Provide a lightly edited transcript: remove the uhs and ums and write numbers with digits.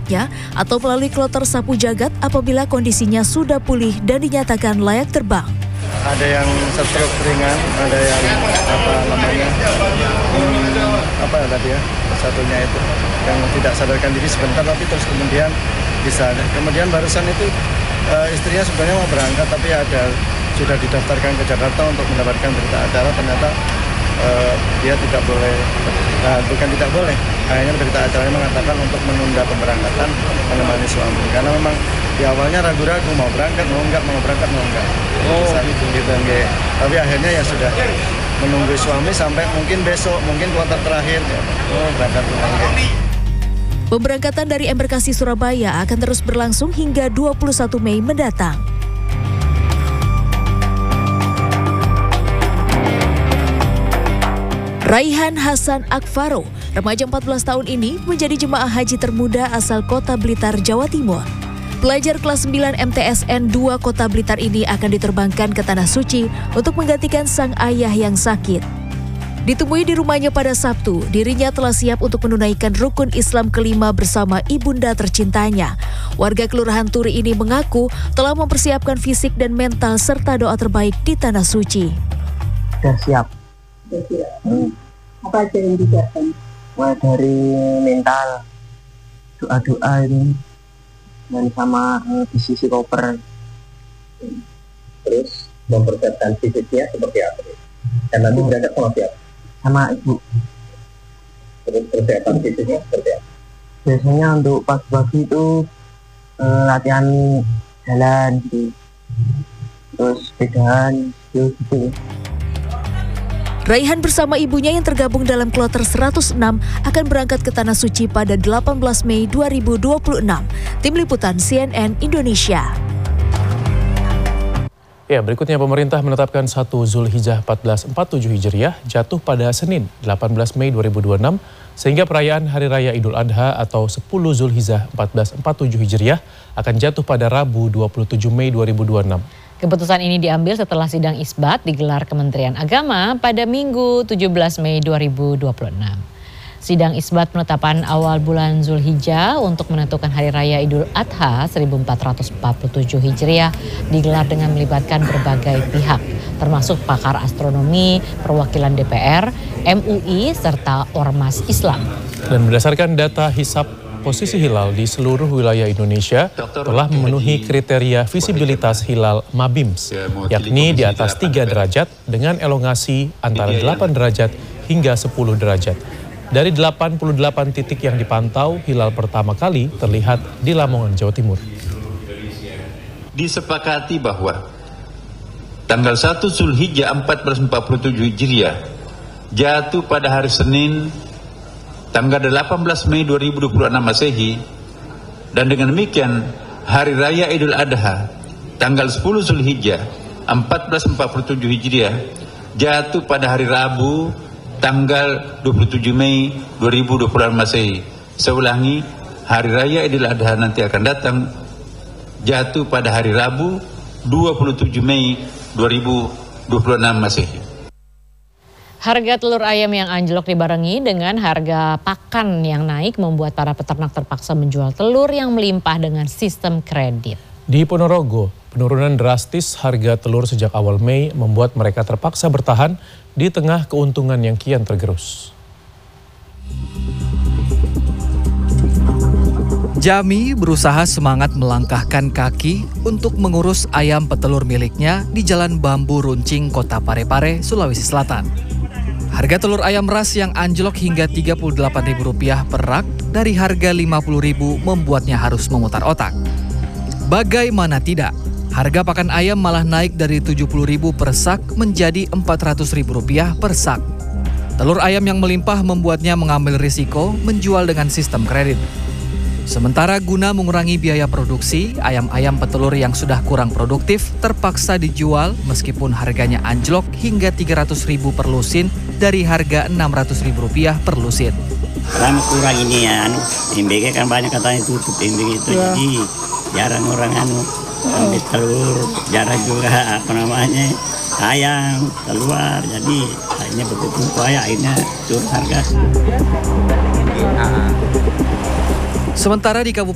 miliknya atau melalui kloter sapu jagat apabila kondisinya sudah pulih dan dinyatakan layak terbang. Ada yang stroke ringan, ada yang satunya itu yang tidak sadarkan diri sebentar tapi terus kemudian bisa. Kemudian barusan itu istrinya sebenarnya mau berangkat tapi sudah didaftarkan ke Jakarta untuk mendapatkan berita acara, ternyata dia tidak boleh, bukan tidak boleh, kayaknya berita acaranya mengatakan untuk menunda pemberangkatan menemani suami, karena memang di awalnya ragu-ragu mau berangkat mau enggak. Gitu. Tapi akhirnya ya sudah menunggu suami sampai mungkin besok, mungkin kloter terakhir ya. Berangkat lagi. Pemberangkatan dari embarkasi Surabaya akan terus berlangsung hingga 21 Mei mendatang. Raihan Hasan Akfaro, remaja 14 tahun ini menjadi jemaah haji termuda asal Kota Blitar, Jawa Timur. Pelajar kelas 9 MTSN 2 Kota Blitar ini akan diterbangkan ke Tanah Suci untuk menggantikan sang ayah yang sakit. Ditemui di rumahnya pada Sabtu, dirinya telah siap untuk menunaikan rukun Islam kelima bersama ibunda tercintanya. Warga Kelurahan Turi ini mengaku telah mempersiapkan fisik dan mental serta doa terbaik di Tanah Suci. Sudah siap. Apa aja yang disiapkan? Mulai dari mental, doa-doa ini, dan sama di sisi koper. Terus mempersiapkan fisiknya seperti apa? Dan nanti berangkat sama siapa? Sama ibu. Terus persiapan fisiknya seperti apa? Biasanya untuk pagi-pagi itu latihan jalan gitu. Terus sepedaan gitu. Raihan bersama ibunya yang tergabung dalam kloter 106 akan berangkat ke Tanah Suci pada 18 Mei 2026. Tim Liputan CNN Indonesia. Ya, berikutnya pemerintah menetapkan 1 Zulhijjah 1447 Hijriah jatuh pada Senin 18 Mei 2026 sehingga perayaan Hari Raya Idul Adha atau 10 Zulhijjah 1447 Hijriah akan jatuh pada Rabu 27 Mei 2026. Keputusan ini diambil setelah sidang isbat digelar Kementerian Agama pada Minggu 17 Mei 2026. Sidang isbat penetapan awal bulan Zulhijjah untuk menentukan Hari Raya Idul Adha 1447 Hijriah digelar dengan melibatkan berbagai pihak, termasuk pakar astronomi, perwakilan DPR, MUI, serta Ormas Islam. Dan berdasarkan data hisab posisi hilal di seluruh wilayah Indonesia telah memenuhi kriteria visibilitas hilal MABIMS, yakni di atas 3 derajat dengan elongasi antara 8 derajat hingga 10 derajat. Dari 88 titik yang dipantau, hilal pertama kali terlihat di Lamongan, Jawa Timur. Disepakati bahwa tanggal 1 Zulhijjah 1447 Hijriah jatuh pada hari Senin tanggal 18 Mei 2026 Masehi, dan dengan demikian Hari Raya Idul Adha tanggal 10 Zulhijjah 1447 Hijriah jatuh pada hari Rabu tanggal 27 Mei 2026 Masehi. Saya ulangi, Hari Raya Idul Adha nanti akan datang jatuh pada hari Rabu 27 Mei 2026 Masehi. Harga telur ayam yang anjlok dibarengi dengan harga pakan yang naik membuat para peternak terpaksa menjual telur yang melimpah dengan sistem kredit. Di Ponorogo, penurunan drastis harga telur sejak awal Mei membuat mereka terpaksa bertahan di tengah keuntungan yang kian tergerus. Jami berusaha semangat melangkahkan kaki untuk mengurus ayam petelur miliknya di Jalan Bambu Runcing, Kota Parepare, Sulawesi Selatan. Harga telur ayam ras yang anjlok hingga Rp38.000 per rak dari harga Rp50.000 membuatnya harus memutar otak. Bagaimana tidak, harga pakan ayam malah naik dari Rp70.000 per sak menjadi Rp400.000 per sak. Telur ayam yang melimpah membuatnya mengambil risiko menjual dengan sistem kredit. Sementara guna mengurangi biaya produksi, ayam-ayam petelur yang sudah kurang produktif terpaksa dijual meskipun harganya anjlok hingga Rp300.000 per lusin dari harga Rp600.000 per lusin. Karena kurang ini ya, MBG kan banyak katanya tutup MBG itu, jadi jarang orang ambil telur, jarang juga ayam keluar, jadi akhirnya begitu akhirnya turun harga. Sementara di Kabupaten